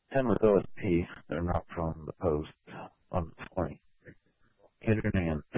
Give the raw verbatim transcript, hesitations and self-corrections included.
ten with O S P. They're not from the post on the twenty. Get her in.